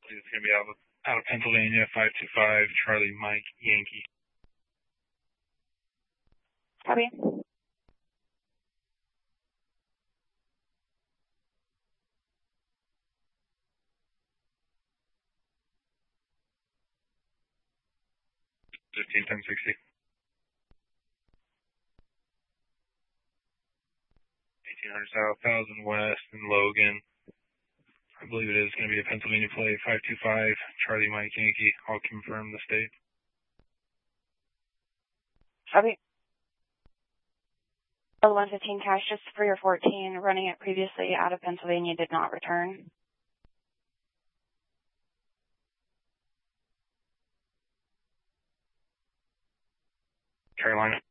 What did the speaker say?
It's going to be out of Pennsylvania, 525, Charlie Mike Yankee. Copy. $15, 1060. 1800 South, 1000 West, in Logan. I believe it is going to be a Pennsylvania plate, 525, Charlie Mike Yankee. I'll confirm the state. Copy. 115 cash just for your 14, running it previously out of Pennsylvania, did not return. Carolina.